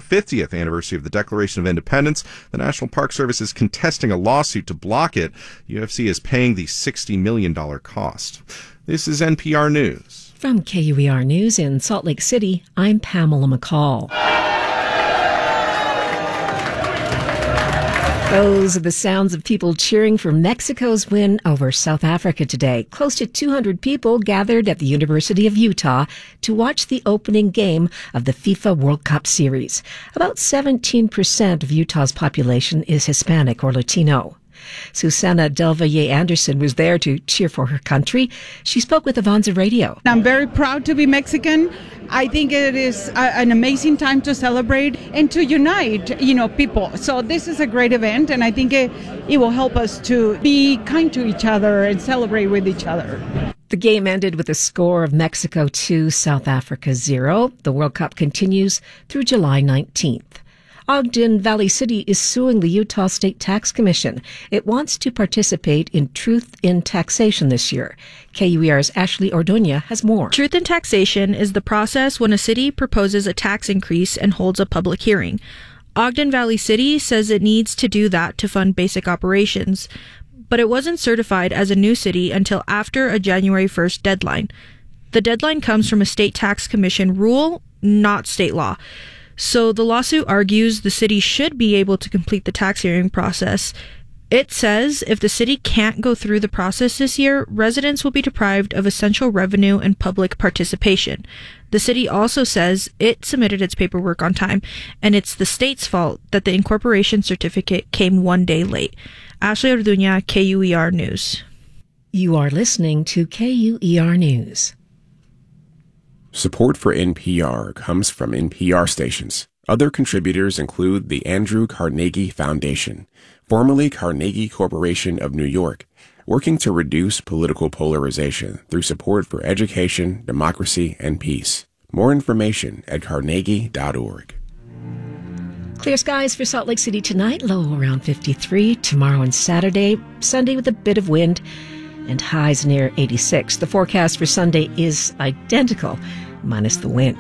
50th anniversary of the Declaration of Independence. The National Park Service is contesting a lawsuit to block it. UFC is paying the $60 million cost. This is NPR News. From KUER News in Salt Lake City, I'm Pamela McCall. Those are the sounds of people cheering for Mexico's win over South Africa today. Close to 200 people gathered at the University of Utah to watch the opening game of the FIFA World Cup Series. About 17% of Utah's population is Hispanic or Latino. Susana Delvalle Anderson was there to cheer for her country. She spoke with Avanza Radio. I'm very proud to be Mexican. I think it is an amazing time to celebrate and to unite, people. So this is a great event, and I think it will help us to be kind to each other and celebrate with each other. The game ended with a score of Mexico 2, South Africa 0. The World Cup continues through July 19th. Ogden Valley City is suing the Utah State Tax Commission. It wants to participate in Truth in Taxation this year. KUER's Ashley Orduña has more. Truth in Taxation is the process when a city proposes a tax increase and holds a public hearing. Ogden Valley City says it needs to do that to fund basic operations, but it wasn't certified as a new city until after a January 1st deadline. The deadline comes from a state tax commission rule, not state law. So the lawsuit argues the city should be able to complete the tax hearing process. It says if the city can't go through the process this year, residents will be deprived of essential revenue and public participation. The city also says it submitted its paperwork on time, and it's the state's fault that the incorporation certificate came one day late. Ashley Orduña, KUER News. You are listening to KUER News. Support for NPR comes from NPR stations. Other contributors include the Andrew Carnegie Foundation, formerly Carnegie Corporation of New York, working to reduce political polarization through support for education, democracy, and peace. More information at carnegie.org. Clear skies for Salt Lake City tonight, low around 53. Tomorrow and Saturday, Sunday with a bit of wind and highs near 86. The forecast for Sunday is identical, minus the wind.